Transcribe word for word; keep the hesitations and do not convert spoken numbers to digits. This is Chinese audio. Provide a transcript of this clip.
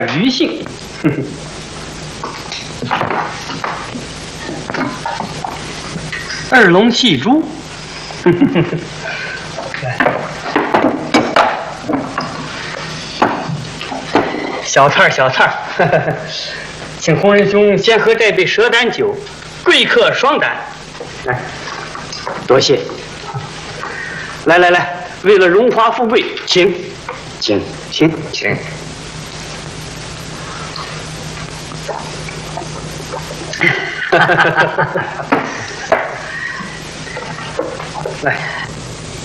余兴。二龙戏珠。小菜儿，小菜儿，请洪仁兄先喝这杯蛇胆酒，贵客双胆。来，多谢。来来来，为了荣华富贵，请，请，请，请。来。